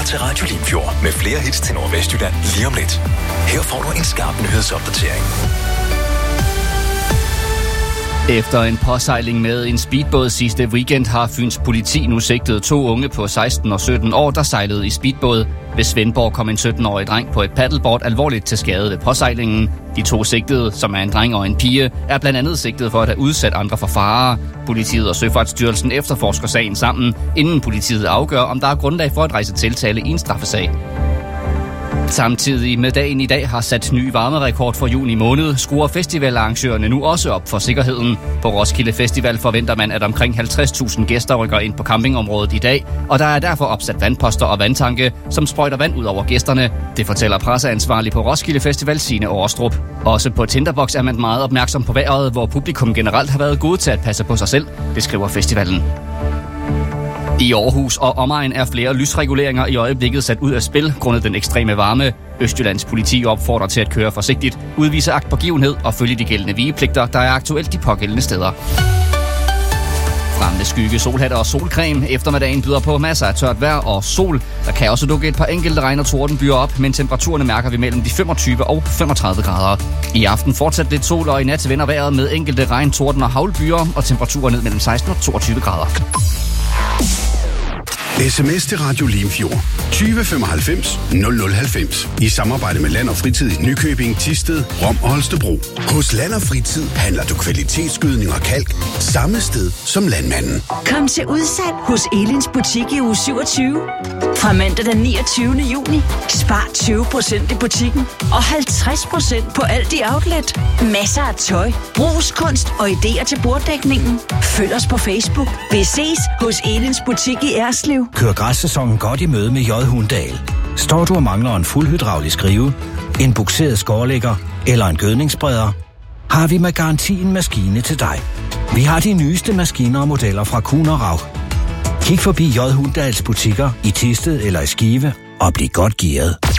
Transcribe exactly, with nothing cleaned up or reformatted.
til Radio Limfjord med flere hits til Nordvestjylland lige om lidt. Her får du en skarp nyhedsopdatering. Efter en påsejling med en speedbåd sidste weekend har Fyns politi nu sigtet to unge på seksten og sytten år, der sejlede i speedbåd. Ved Svendborg kom en sytten-årig dreng på et paddleboard alvorligt til skade ved påsejlingen. De to sigtede, som er en dreng og en pige, er blandt andet sigtet for at have udsat andre for farer. Politiet og Søfartsstyrelsen efterforsker sagen sammen, inden politiet afgør, om der er grundlag for at rejse tiltale i en straffesag. Samtidig med dagen i dag har sat ny varmerekord for juni måned, skruer festivalarrangørerne nu også op for sikkerheden. På Roskilde Festival forventer man, at omkring halvtreds tusind gæster rykker ind på campingområdet i dag, og der er derfor opsat vandposter og vandtanke, som sprøjter vand ud over gæsterne. Det fortæller presseansvarlig på Roskilde Festival, Signe Årestrup. Også på Tinderbox er man meget opmærksom på vejret, hvor publikum generelt har været gode til at passe på sig selv, det skriver festivalen. I Aarhus og omegn er flere lysreguleringer i øjeblikket sat ud af spil grundet den ekstreme varme. Østjyllands politi opfordrer til at køre forsigtigt, udvise agtpågivenhed og følge de gældende vigepligter, der er aktuelt de pågældende steder. Frem med skygge, solhatter og solcreme. Eftermiddagen byder på masser af tørt vejr og sol. Der kan også dukke et par enkelte regn- og tordenbyer op, men temperaturerne mærker vi mellem de femogtyve og femogtredive grader. I aften fortsat lidt sol, og i nat vender vejret med enkelte regn-, torden- og havlbyer, og temperaturer ned mellem seksten og toogtyve grader. Sms til Radio Limfjord tyve femoghalvfems nul nul halvfems i samarbejde med Land og Fritid i Nykøbing, Thisted, Rom og Holstebro. Hos Land og Fritid handler du kvalitetsgødning og kalk samme sted som landmanden. Kom til udsalg hos Elins butik i uge syvogtyve. Fra mandag den niogtyvende juni. Spar tyve procent i butikken og halvtreds procent på alt i outlet. Masser af tøj, brugskunst og idéer til borddækningen. Følg os på Facebook. Vi ses hos Elins butik i Erslev. Kør græssæsonen godt i møde med J. Hundahl. Står du og mangler en fuldhydraulisk skrive, en bukseret skårlægger eller en gødningsspreder, har vi med garanti en maskine til dig. Vi har de nyeste maskiner og modeller fra Kuhn og Raug. Kig forbi J. Hundahls butikker i Thisted eller i Skive og bliv godt gearet.